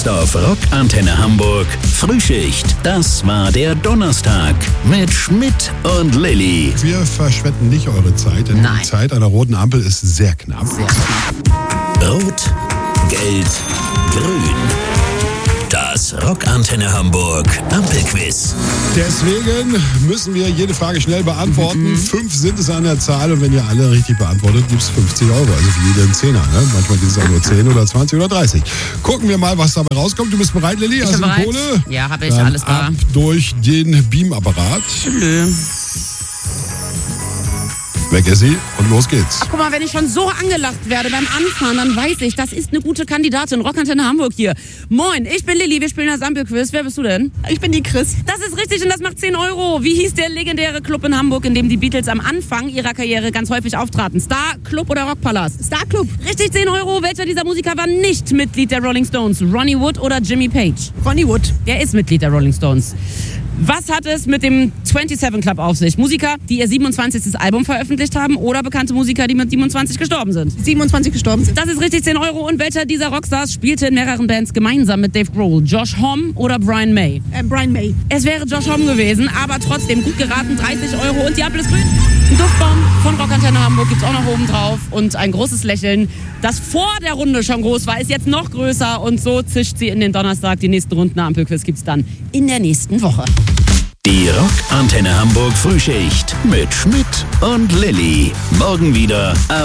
Jetzt auf Rock Antenne Hamburg Frühschicht. Das war der Donnerstag mit Schmidt und Lilly. Wir verschwenden nicht eure Zeit, denn die Zeit einer roten Ampel ist sehr knapp. Rot, Gelb, Grün. Das Rock Antenne Hamburg Ampelquiz. Deswegen müssen wir jede Frage schnell beantworten. 5 sind es an der Zahl und wenn ihr alle richtig beantwortet, gibt es 50 €. Also für jeden 10er. Ne? Manchmal gibt es auch nur 10 oder 20 oder 30. Gucken wir mal, was dabei rauskommt. Du bist bereit, Lilly? Ich bin bereit. Kohle? Ja, habe ich. Dann alles da. Ab durch den Beamapparat. Weg ist sie und los geht's. Ach, guck mal, wenn ich schon so angelacht werde beim Anfahren, dann weiß ich, das ist eine gute Kandidatin. Rock Antenne Hamburg hier. Moin, ich bin Lilly, wir spielen das Ampelquiz. Wer bist du denn? Ich bin die Chris. Das ist richtig und das macht 10 €. Wie hieß der legendäre Club in Hamburg, in dem die Beatles am Anfang ihrer Karriere ganz häufig auftraten? Star Club oder Rockpalast? Star Club. Richtig, 10 €. Welcher dieser Musiker war nicht Mitglied der Rolling Stones? Ronnie Wood oder Jimmy Page? Ronnie Wood. Der ist Mitglied der Rolling Stones. Was hat es mit dem 27 Club auf sich? Musiker, die ihr 27. Album veröffentlicht haben oder bekannte Musiker, die mit 27 gestorben sind? 27 gestorben sind. Das ist richtig, 10 €. Und welcher dieser Rockstars spielte in mehreren Bands gemeinsam mit Dave Grohl? Josh Homme oder Brian May? Brian May. Es wäre Josh Homme gewesen, aber trotzdem gut geraten, 30 € und die Ampel ist grün. Ein Duftbaum von Rock Antenne Hamburg gibt's auch noch oben drauf und ein großes Lächeln, das vor der Runde schon groß war, ist jetzt noch größer und so zischt sie in den Donnerstag. Die nächsten Runden Ampelquiz gibt's dann in der nächsten Woche. Die Rock Antenne Hamburg Frühschicht mit Schmidt und Lilly. Morgen wieder ab